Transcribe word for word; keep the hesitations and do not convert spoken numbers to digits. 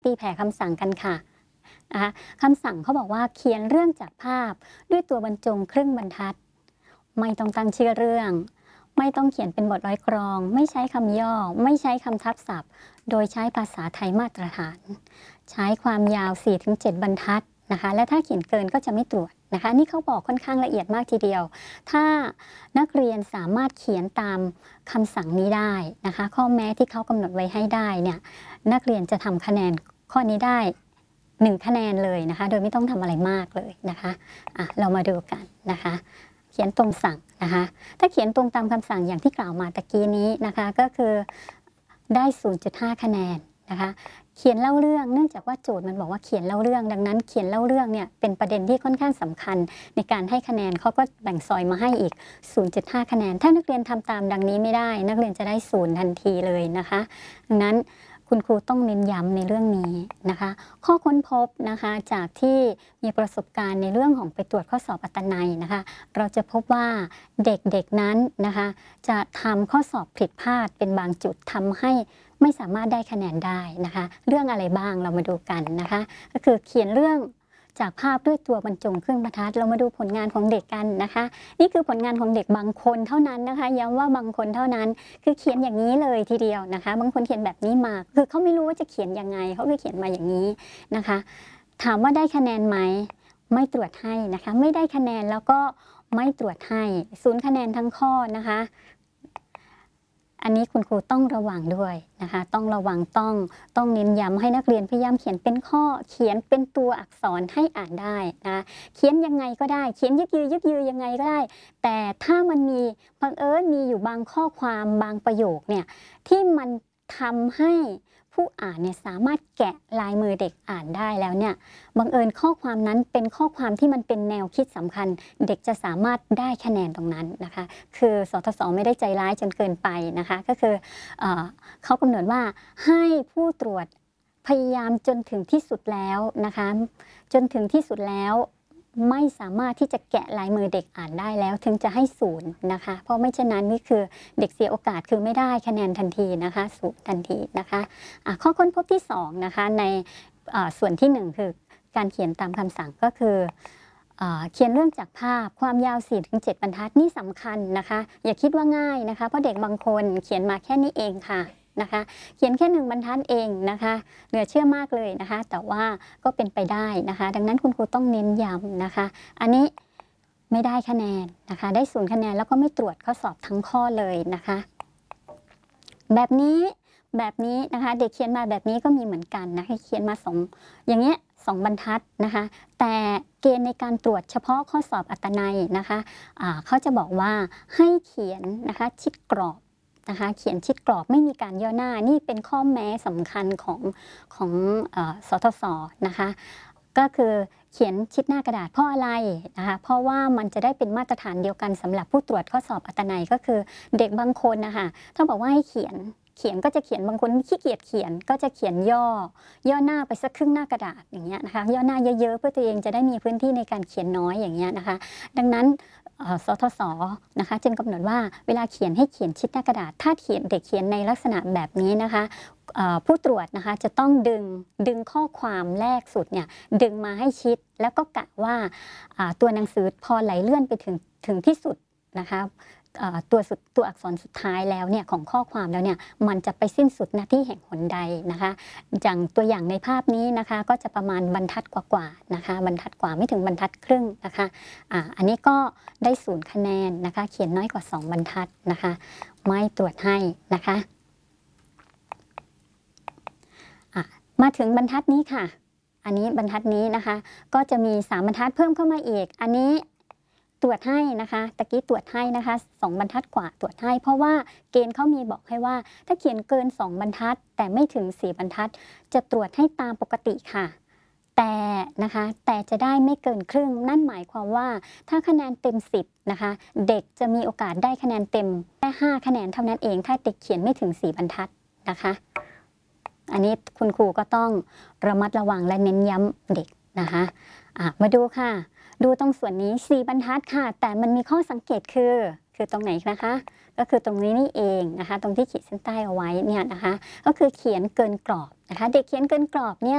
ตีแผ่คำสั่งกันค่ะนะคะคำสั่งเขาบอกว่าเขียนเรื่องจากภาพด้วยตัวบรรจงครึ่งบรรทัดไม่ต้องตั้งชื่อเรื่องไม่ต้องเขียนเป็นบทร้อยกรองไม่ใช้คำย่อไม่ใช้คำทับศัพท์โดยใช้ภาษาไทยมาตรฐานใช้ความยาว สี่ถึงเจ็ด บรรทัดนะคะและถ้าเขียนเกินก็จะไม่ตรวจนะคะนี่เขาบอกค่อนข้างละเอียดมากทีเดียวถ้านักเรียนสามารถเขียนตามคำสั่งนี้ได้นะคะข้อแม้ที่เขากำหนดไว้ให้ได้เนี่ยนักเรียนจะทำคะแนนข้อนี้ได้หนึ่งคะแนนเลยนะคะโดยไม่ต้องทำอะไรมากเลยนะคะอ่ะเรามาดูกันนะคะเขียนตรงสั่งนะคะถ้าเขียนตรงตามคำสั่งอย่างที่กล่าวมาตะกี้นี้นะคะก็คือได้ ศูนย์จุดห้า คะแนนนะคะเขียนเล่าเรื่องเนื่องจากว่าโจทย์มันบอกว่าเขียนเล่าเรื่องดังนั้นเขียนเล่าเรื่องเนี่ยเป็นประเด็นที่ค่อนข้างสำคัญในการให้คะแนนเขาก็แบ่งซอยมาให้อีก ศูนย์จุดห้า คะแนนถ้านักเรียนทำตามดังนี้ไม่ได้นักเรียนจะได้ศูนย์ทันทีเลยนะคะดังนั้นคุณครูต้องเน้นย้ำในเรื่องนี้นะคะข้อค้นพบนะคะจากที่มีประสบการณ์ในเรื่องของไปตรวจข้อสอบอัตนัยนะคะเราจะพบว่าเด็กๆนั้นนะคะจะทำข้อสอบผิดพลาดเป็นบางจุดทำให้ไม่สามารถได้คะแนนได้นะคะเรื่องอะไรบ้างเรามาดูกันนะคะก็คือเขียนเรื่องจากภาพด้วยตัวบรรจงครึ่งบรรทัดเรามาดูผลงานของเด็กกันนะคะนี่คือผลงานของเด็กบางคนเท่านั้นนะคะย้ำว่าบางคนเท่านั้นคือเขียนอย่างนี้เลยทีเดียวนะคะบางคนเขียนแบบนี้มาคือเขาไม่รู้ว่าจะเขียนยังไงเขาก็เขียนมาอย่างนี้นะคะถามว่าได้คะแนนไหมไม่ตรวจให้นะคะไม่ได้คะแนนแล้วก็ไม่ตรวจให้ศูนย์คะแนนทั้งข้อนะคะอันนี้คุณครูต้องระวังด้วยนะคะต้องระวังต้องต้องเน้นย้ำให้นักเรียนพยายามเขียนเป็นข้อเขียนเป็นตัวอักษรให้อ่านได้นะเขียนยังไงก็ได้เขียนยึกยือยึกยือยังไงก็ได้แต่ถ้ามันมีบังเอิญมีอยู่บางข้อความบางประโยคเนี่ยที่มันทำให้ผู้อ่านเนี่ยสามารถแกะลายมือเด็กอ่านได้แล้วเนี่ยบังเอิญข้อความนั้นเป็นข้อความที่มันเป็นแนวคิดสำคัญเด็กจะสามารถได้คะแนนตรงนั้นนะคะคือสทศไม่ได้ใจร้ายจนเกินไปนะคะก็คือเอ่อเขากำหนดว่าให้ผู้ตรวจพยายามจนถึงที่สุดแล้วนะคะจนถึงที่สุดแล้วไม่สามารถที่จะแกะลายมือเด็กอ่านได้แล้วถึงจะให้ศูนย์นะคะเพราะไม่เช่นนั้นนี่คือเด็กเสียโอกาสคือไม่ได้คะแนนทันทีนะคะศูนย์ทันทีนะคะะข้อค้นพบที่สองนะคะในส่วนที่หนึ่งคือการเขียนตามคำสั่งก็คือเขียนเรื่องจากภาพความยาว สี่ถึงเจ็ด บรรทัดนี่สำคัญนะคะอย่าคิดว่าง่ายนะคะเพราะเด็กบางคนเขียนมาแค่นี้เองค่ะนะคะเขียนแค่หนึ่งบรรทัดเองนะคะเหลือเชื่อมากเลยนะคะแต่ว่าก็เป็นไปได้นะคะดังนั้นคุณครูต้องเน้นย้ำนะคะอันนี้ไม่ได้คะแนนนะคะได้ศูนย์คะแนนแล้วก็ไม่ตรวจข้อสอบทั้งข้อเลยนะคะแบบนี้แบบนี้นะคะเด็กเขียนมาแบบนี้ก็มีเหมือนกันนะให้เขียนมาสองอย่างเงี้ยสองบรรทัดนะคะแต่เกณฑ์ในการตรวจเฉพาะข้อสอบอัตนัยนะคะะเขาจะบอกว่าให้เขียนนะคะชิดกรอบนะคะเขียนชิดกรอบไม่มีการย่อหน้านี่เป็นข้อแม้สำคัญของของเอ่อสทศนะคะก็คือเขียนชิดหน้ากระดาษเพราะอะไรนะคะเพราะว่ามันจะได้เป็นมาตรฐานเดียวกันสำหรับผู้ตรวจข้อสอบอัตนัยก็คือเด็กบางคนนะคะถ้าบอกว่าให้เขียนเขียนก็จะเขียนบางคนขี้เกียจเขียนก็จะเขียนย่อย่อหน้าไปสักครึ่งหน้ากระดาษอย่างเงี้ยนะคะย่อหน้าเยอะๆเพื่อตัวเองจะได้มีพื้นที่ในการเขียนน้อยอย่างเงี้ยนะคะดังนั้นสทศนะคะจึงกำหนดว่าเวลาเขียนให้เขียนชิดหน้ากระดาษถ้าเขียนเด็กเขียนในลักษณะแบบนี้นะคะผู้ตรวจนะคะจะต้องดึงดึงข้อความแรกสุดเนี่ยดึงมาให้ชิดแล้วก็กะว่าตัวหนังสือพอไหลเลื่อนไปถึงถึงที่สุดนะคะตัวสุดตัวอักษรสุดท้ายแล้วเนี่ยของข้อความแล้วเนี่ยมันจะไปสิ้นสุดณที่แห่งหนใดนะคะอย่างตัวอย่างในภาพนี้นะคะก็จะประมาณบรรทัดกว่าๆนะคะบรรทัดกว่าไม่ถึงบรรทัดครึ่งนะคะอ่าอันนี้ก็ได้ศูนย์คะแนนนะคะเขียนน้อยกว่าสองบรรทัดนะคะไม่ตรวจให้นะคะอ่ะมาถึงบรรทัดนี้ค่ะอันนี้บรรทัดนี้นะคะก็จะมีสามบรรทัดเพิ่มเข้ามาอีกอันนี้ตรวจให้นะคะตะกี้ตรวจให้นะคะสองบรรทัดกว่าตรวจให้เพราะว่าเกณฑ์เขามีบอกให้ว่าถ้าเขียนเกินสองบรรทัดแต่ไม่ถึงสี่บรรทัดจะตรวจให้ตามปกติค่ะแต่นะคะแต่จะได้ไม่เกินครึ่งนั่นหมายความว่าถ้าคะแนนเต็มสิบนะคะเด็กจะมีโอกาสได้คะแนนเต็มแค่ห้าคะแนนเท่านั้นเองถ้าเด็กเขียนไม่ถึงสี่บรรทัดนะคะอันนี้คุณครูก็ต้องระมัดระวังและเน้นย้ำเด็กนะคะะมาดูค่ะดูตรงส่วนนี้สี่บรรทัดค่ะแต่มันมีข้อสังเกตคือคือตรงไหนนะคะก็คือตรงนี้นี่เองนะคะตรงที่ขีดเส้นใต้เอาไว้เนี่ยนะคะก็คือเขียนเกินกรอบนะคะเด็กเขียนเกินกรอบเนี่ย